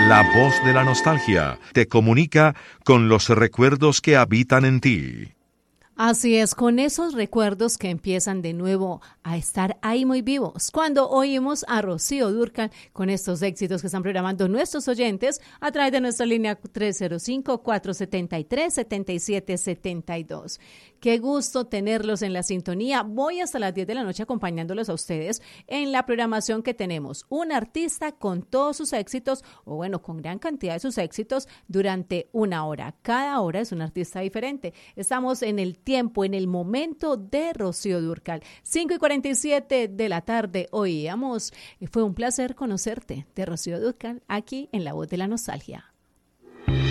La voz de la nostalgia te comunica con los recuerdos que habitan en ti. Así es, con esos recuerdos que empiezan de nuevo a estar ahí muy vivos, cuando oímos a Rocío Dúrcal con estos éxitos que están programando nuestros oyentes a través de nuestra línea 305-473-7772. Qué gusto tenerlos en la sintonía. Voy hasta las 10 de la noche acompañándolos a ustedes en la programación que tenemos. Un artista con todos sus éxitos, o bueno, con gran cantidad de sus éxitos durante una hora. Cada hora es un artista diferente. Estamos en el tiempo, en el momento de Rocío Dúrcal. 5:47 de la tarde oíamos. Fue un placer conocerte de Rocío Dúrcal aquí en La Voz de la Nostalgia.